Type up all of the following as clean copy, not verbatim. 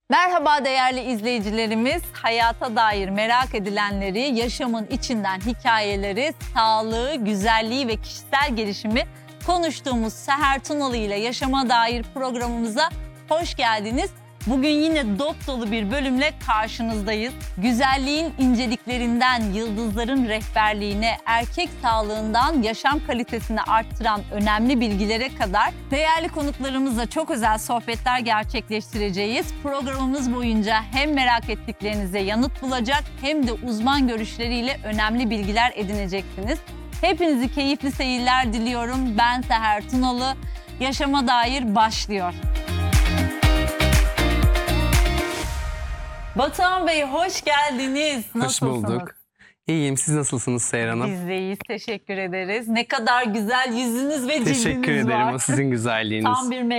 Merhaba değerli izleyicilerimiz. Hayata dair merak edilenleri, yaşamın içinden hikayeleri, sağlığı, güzelliği ve kişisel gelişimi konuştuğumuz Seher Tunalı ile yaşama dair programımıza hoş geldiniz. Bugün yine dop dolu bir bölümle karşınızdayız. Güzelliğin inceliklerinden yıldızların rehberliğine, erkek sağlığından yaşam kalitesini arttıran önemli bilgilere kadar değerli konuklarımızla çok özel sohbetler gerçekleştireceğiz. Programımız boyunca hem merak ettiklerinize yanıt bulacak hem de uzman görüşleriyle önemli bilgiler edineceksiniz. Hepinizi keyifli seyirler diliyorum. Ben Seher Tunalı. Yaşama dair başlıyor. Batuhan Bey hoş geldiniz. Nasılsınız? Hoş bulduk. İyiyim. Siz nasılsınız Seher Hanım? Biz de iyiyiz. Teşekkür ederiz. Ne kadar güzel yüzünüz ve cildiniz var. Teşekkür ederim. O sizin güzelliğiniz. Tam bir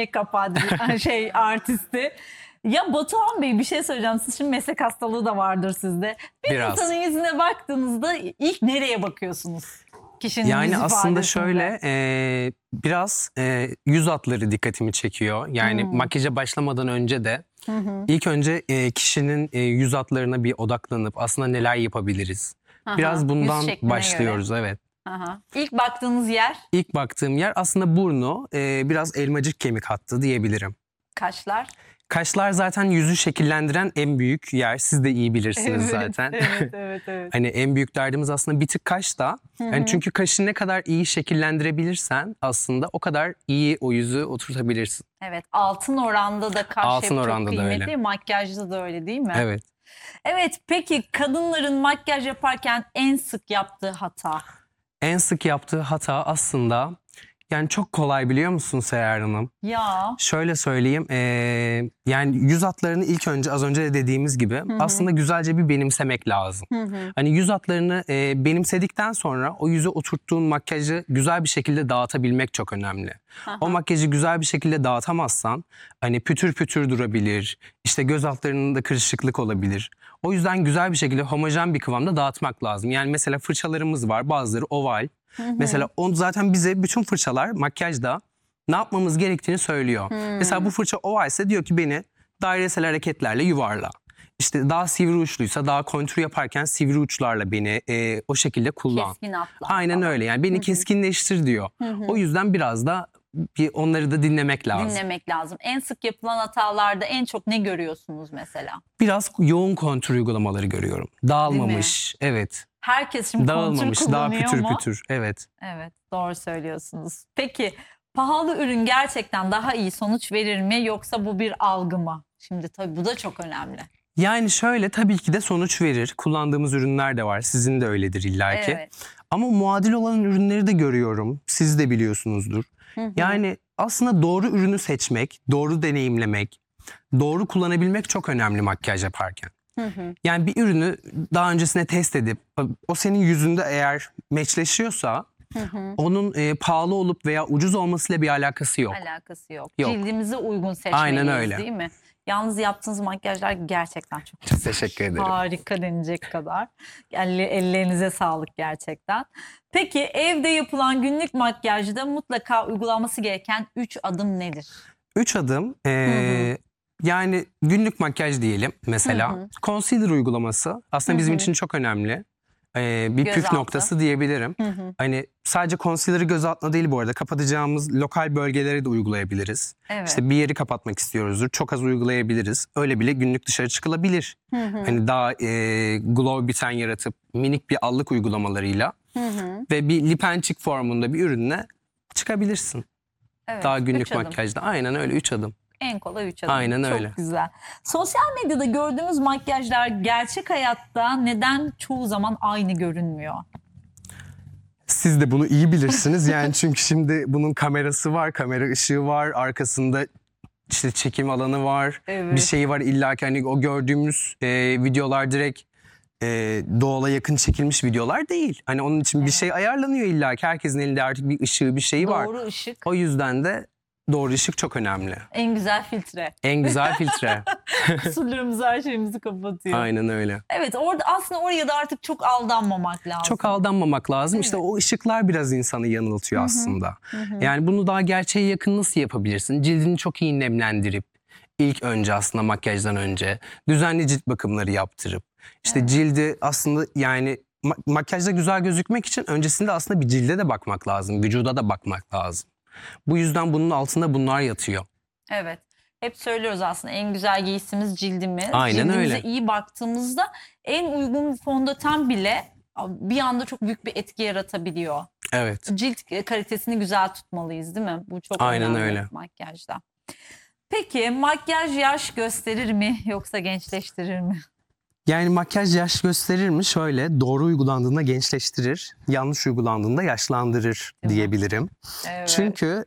make-up artisti. Ya Batuhan Bey bir şey söyleyeceğim. Siz şimdi meslek hastalığı da vardır sizde. Bir Biraz. insanın yüzüne baktığınızda ilk nereye bakıyorsunuz? Kişinin Yani yüz aslında ifadesinde. şöyle biraz yüz hatları dikkatimi çekiyor. Yani makyaja başlamadan önce de ilk önce kişinin yüz hatlarına bir odaklanıp aslında neler yapabiliriz. Biraz Yüz bundan şekline başlıyoruz, evet. İlk baktığınız yer İlk baktığım yer aslında burnu, biraz elmacık kemik hattı diyebilirim. kaşlar. Kaşlar zaten yüzü şekillendiren en büyük yer. Siz de iyi bilirsiniz zaten. Evet. Hani en büyük derdimiz aslında bir tık kaş da. Yani çünkü kaşı ne kadar iyi şekillendirebilirsen aslında o kadar iyi o yüzü oturtabilirsin. Evet, altın oranda da kaş Altın hep oranda çok da kıymetli. öyle. Makyajda da öyle değil mi? Evet. Evet, peki kadınların makyaj yaparken en sık yaptığı hata? En sık yaptığı hata aslında yani çok kolay, biliyor musun Seher Hanım? Ya. Şöyle söyleyeyim, yani yüz hatlarını ilk önce az önce de dediğimiz gibi aslında güzelce bir benimsemek lazım. Hani yüz hatlarını benimsedikten sonra o yüze oturttuğun makyajı güzel bir şekilde dağıtabilmek çok önemli. O makyajı güzel bir şekilde dağıtamazsan hani pütür pütür durabilir, işte göz altlarında kırışıklık olabilir. O yüzden güzel bir şekilde homojen bir kıvamda dağıtmak lazım. Yani mesela fırçalarımız var, bazıları oval. Mesela zaten bize bütün fırçalar makyajda ne yapmamız gerektiğini söylüyor. Mesela bu fırça ovalse diyor ki beni dairesel hareketlerle yuvarla. İşte daha sivri uçluysa daha kontür yaparken sivri uçlarla beni o şekilde kullan. Keskin hatlar Aynen falan. öyle, yani beni keskinleştir diyor. O yüzden biraz da onları da dinlemek lazım. Dinlemek lazım. En sık yapılan hatalarda en çok ne görüyorsunuz mesela? Biraz yoğun kontür uygulamaları görüyorum. Dağılmamış, evet. Herkes şimdi kontür Dağılmamış, daha kullanıyor pütür ama. pütür, evet. Evet, doğru söylüyorsunuz. Peki pahalı ürün gerçekten daha iyi sonuç verir mi yoksa bu bir algı mı? Şimdi tabii bu da çok önemli. Yani şöyle, tabii ki de sonuç verir. Kullandığımız ürünler de var. Sizin de öyledir illaki. Evet. Ama muadil olan ürünleri de görüyorum. Siz de biliyorsunuzdur. Yani aslında doğru ürünü seçmek, doğru deneyimlemek, doğru kullanabilmek çok önemli makyaj yaparken. Yani bir ürünü daha öncesine test edip o senin yüzünde eğer meçleşiyorsa onun pahalı olup veya ucuz olmasıyla bir alakası yok. Alakası yok. Yok. Cildimize uygun seçmeliyiz, Aynen öyle. değil mi? Yalnız yaptığınız makyajlar gerçekten çok güzel. Teşekkür ederim. Harika denecek kadar. Ellerinize sağlık gerçekten. Peki evde yapılan günlük makyajda mutlaka uygulanması gereken 3 adım nedir? 3 adım. Yani günlük makyaj diyelim mesela. Concealer uygulaması aslında bizim için çok önemli. Bir püf Gözaltı. noktası diyebilirim. Hani sadece concealer'ı göz altına değil bu arada. Kapatacağımız lokal bölgelere de uygulayabiliriz. Evet. İşte bir yeri kapatmak istiyoruzdur. Çok az uygulayabiliriz. Öyle bile günlük dışarı çıkılabilir. Hani daha glow bir ten yaratıp minik bir allık uygulamalarıyla ve bir lip and cheek formunda bir ürünle çıkabilirsin. Evet, Daha 3 günlük adım. makyajda. Aynen öyle, 3 adım. En kolay 3 adım. Aynen Çok öyle. güzel. Sosyal medyada gördüğümüz makyajlar gerçek hayatta neden çoğu zaman aynı görünmüyor? Siz de bunu iyi bilirsiniz yani, çünkü şimdi bunun kamerası var, kamera ışığı var, arkasında işte çekim alanı var, Evet. bir şey var illaki. Hani o gördüğümüz videolar direkt doğala yakın çekilmiş videolar değil. Hani onun için bir şey ayarlanıyor illaki. Herkesin elinde artık bir ışığı, bir şeyi var. Doğru ışık, O yüzden de doğru ışık çok önemli. en güzel filtre. En güzel filtre. Kusurlarımızı, her şeyimizi kapatıyor. Aynen öyle. Evet, aslında oraya da artık çok aldanmamak lazım. Çok aldanmamak lazım. İşte o ışıklar biraz insanı yanıltıyor aslında. Yani bunu daha gerçeğe yakın nasıl yapabilirsin? Cildini çok iyi nemlendirip İlk önce aslında makyajdan önce düzenli cilt bakımları yaptırıp işte cildi aslında yani makyajda güzel gözükmek için öncesinde aslında bir cilde de bakmak lazım, vücuda da bakmak lazım. Bu yüzden bunun altında bunlar yatıyor. Evet. Hep söylüyoruz aslında en güzel giysimiz cildimiz. Aynen Cildimize öyle. iyi baktığımızda en uygun fondöten bile bir anda çok büyük bir etki yaratabiliyor. Evet. Cilt kalitesini güzel tutmalıyız, değil mi? Bu çok Aynen önemli öyle. makyajda. Peki makyaj yaş gösterir mi yoksa gençleştirir mi? Yani makyaj yaş gösterir mi? Şöyle, doğru uygulandığında gençleştirir, yanlış uygulandığında yaşlandırır Değil mi? diyebilirim. Evet. Çünkü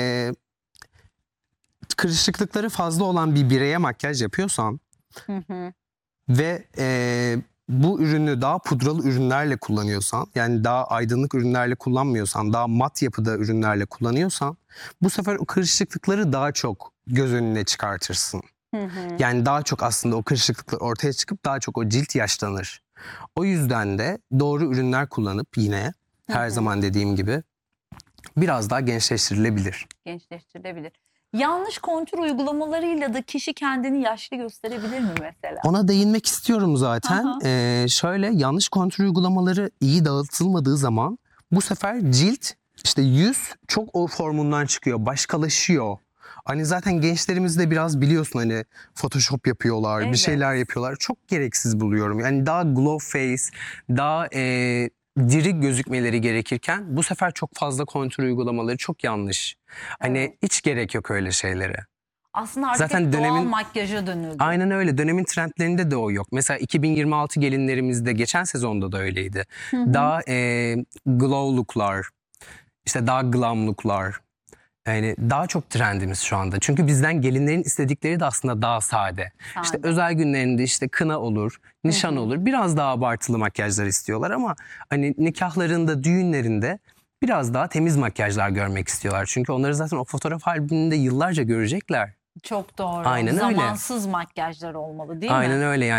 kırışıklıkları fazla olan bir bireye makyaj yapıyorsan Hı hı. ve bu ürünü daha pudralı ürünlerle kullanıyorsan, yani daha aydınlık ürünlerle kullanmıyorsan, daha mat yapıda ürünlerle kullanıyorsan bu sefer o kırışıklıkları daha çok göz önüne çıkartırsın. Hı hı. Yani daha çok aslında o kırışıklıklar ortaya çıkıp daha çok o cilt yaşlanır. O yüzden de doğru ürünler kullanıp yine her zaman dediğim gibi biraz daha gençleştirilebilir. Gençleştirilebilir. Yanlış kontür uygulamalarıyla da kişi kendini yaşlı gösterebilir mi mesela? Ona değinmek istiyorum zaten. Aha. Şöyle, yanlış kontrol uygulamaları iyi dağıtılmadığı zaman bu sefer cilt, işte yüz çok o formundan çıkıyor, başkalaşıyor. Hani zaten gençlerimizde biraz biliyorsun hani Photoshop yapıyorlar, Evet. bir şeyler yapıyorlar. Çok gereksiz buluyorum. Yani daha glow face, daha diri gözükmeleri gerekirken bu sefer çok fazla kontrol uygulamaları çok yanlış. Hani Evet. hiç gerek yok öyle şeylere. Aslında artık Zaten hep doğal dönemin- makyaja dönüldü. Aynen öyle. Dönemin trendlerinde de o yok. Mesela 2026 gelinlerimizde geçen sezonda da öyleydi. Hı hı. Daha glow looklar, işte daha glam looklar. Yani daha çok trendimiz şu anda. Çünkü bizden gelinlerin istedikleri de aslında daha sade. İşte Sade. özel günlerinde işte kına olur, nişan olur. Biraz daha abartılı makyajlar istiyorlar ama hani nikahlarında, düğünlerinde biraz daha temiz makyajlar görmek istiyorlar. Çünkü onları zaten o fotoğraf albümünde yıllarca görecekler. Çok doğru. Aynen öyle. Zamansız makyajlar olmalı, değil mi? Aynen öyle yani.